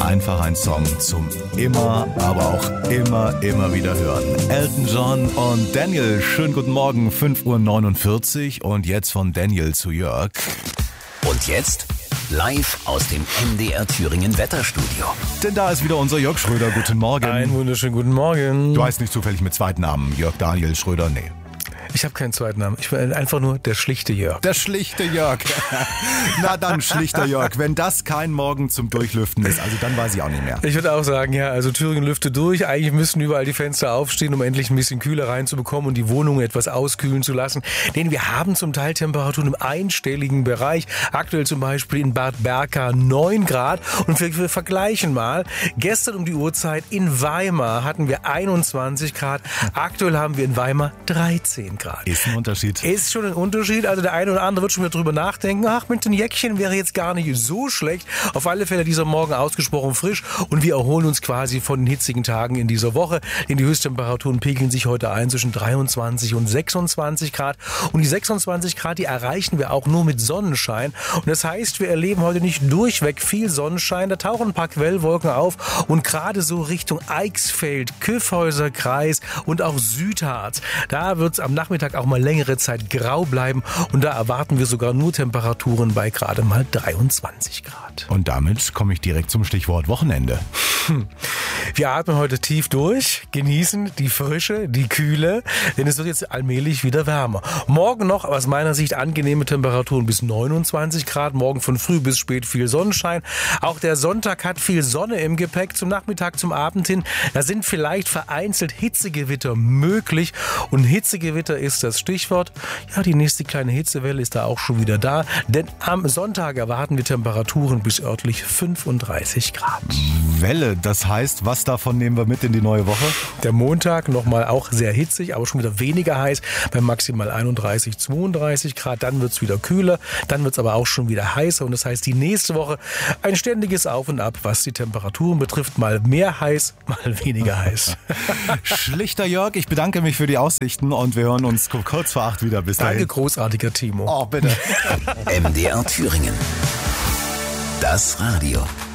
einfach ein Song zum immer, aber auch immer wieder hören. Elton John und Daniel, schönen guten Morgen, 5:49 Uhr und jetzt von Daniel zu Jörg. Und jetzt live aus dem MDR Thüringen Wetterstudio. Denn da ist wieder unser Jörg Schröder, guten Morgen. Einen wunderschönen guten Morgen. Du heißt nicht zufällig mit zweiten Namen Jörg Daniel Schröder, nee. Ich habe keinen zweiten Namen. Ich bin einfach nur der schlichte Jörg. Der schlichte Jörg. Na dann, schlichter Jörg. Wenn das kein Morgen zum Durchlüften ist, also dann weiß ich auch nicht mehr. Ich würde auch sagen, ja, also Thüringen lüftet durch. Eigentlich müssen überall die Fenster aufstehen, um endlich ein bisschen kühler reinzubekommen und die Wohnung etwas auskühlen zu lassen. Denn wir haben zum Teil Temperaturen im einstelligen Bereich. Aktuell zum Beispiel in Bad Berka 9 Grad. Und wir vergleichen mal. Gestern um die Uhrzeit in Weimar hatten wir 21 Grad. Aktuell haben wir in Weimar 13 Grad. Ist ein Unterschied. Ist schon ein Unterschied. Also der eine oder andere wird schon wieder drüber nachdenken. Ach, mit den Jäckchen wäre jetzt gar nicht so schlecht. Auf alle Fälle dieser Morgen ausgesprochen frisch. Und wir erholen uns quasi von den hitzigen Tagen in dieser Woche. Denn die Höchsttemperaturen pegeln sich heute ein zwischen 23 und 26 Grad. Und die 26 Grad, die erreichen wir auch nur mit Sonnenschein. Und das heißt, wir erleben heute nicht durchweg viel Sonnenschein. Da tauchen ein paar Quellwolken auf. Und gerade so Richtung Eichsfeld, Kyffhäuser Kreis und auch Südharz. Da wird es am Nachmittag auch mal längere Zeit grau bleiben und da erwarten wir sogar nur Temperaturen bei gerade mal 23 Grad. Und damit komme ich direkt zum Stichwort Wochenende. Wir atmen heute tief durch, genießen die Frische, die Kühle, denn es wird jetzt allmählich wieder wärmer. Morgen noch aus meiner Sicht angenehme Temperaturen bis 29 Grad, morgen von früh bis spät viel Sonnenschein. Auch der Sonntag hat viel Sonne im Gepäck zum Nachmittag, zum Abend hin. Da sind vielleicht vereinzelt Hitzegewitter möglich und Hitzegewitter ist das Stichwort. Ja, die nächste kleine Hitzewelle ist da auch schon wieder da, denn am Sonntag erwarten wir Temperaturen bis örtlich 35 Grad. Welle, das heißt, was davon nehmen wir mit in die neue Woche? Der Montag nochmal auch sehr hitzig, aber schon wieder weniger heiß, bei maximal 31, 32 Grad. Dann wird es wieder kühler, dann wird es aber auch schon wieder heißer und das heißt, die nächste Woche ein ständiges Auf und Ab, was die Temperaturen betrifft. Mal mehr heiß, mal weniger heiß. Schlichter Jörg, ich bedanke mich für die Aussichten und wir hören uns kurz vor 8 wieder. Bis dahin. Danke, großartiger Timo. Oh, bitte. MDR Thüringen. Das Radio.